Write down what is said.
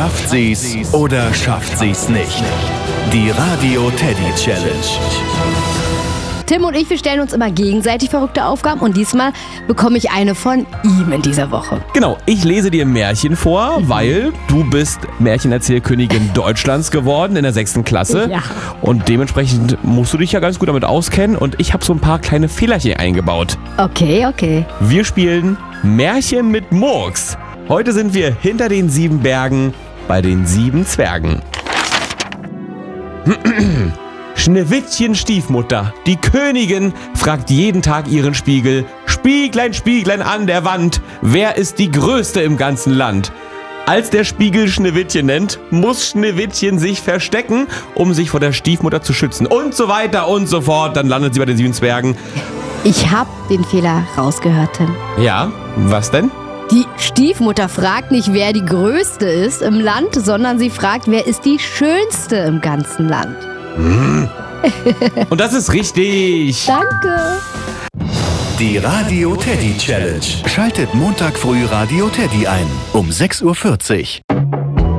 Schafft sie's oder schafft sie's nicht? Die Radio Teddy Challenge. Tim und ich, wir stellen uns immer gegenseitig verrückte Aufgaben und diesmal bekomme ich eine von ihm in dieser Woche. Genau, ich lese dir Märchen vor, weil du bist Märchenerzählkönigin Deutschlands geworden in der 6. Klasse. Ja. Und dementsprechend musst du dich ja ganz gut damit auskennen und ich habe so ein paar kleine Fehlerchen eingebaut. Okay. Wir spielen Märchen mit Murks. Heute sind wir hinter den 7 Bergen bei den 7 Zwergen. Schneewittchen Stiefmutter, die Königin, fragt jeden Tag ihren Spiegel: Spieglein, Spieglein an der Wand, wer ist die Größte im ganzen Land? Als der Spiegel Schneewittchen nennt, muss Schneewittchen sich verstecken, um sich vor der Stiefmutter zu schützen. Und so weiter und so fort. Dann landet sie bei den 7 Zwergen. Ich habe den Fehler rausgehört, Tim. Ja, was denn? Die Stiefmutter fragt nicht, wer die Größte ist im Land, sondern sie fragt, wer ist die Schönste im ganzen Land. Und das ist richtig. Danke. Die Radio Teddy Challenge. Schaltet Montag früh Radio Teddy ein um 6:40 Uhr.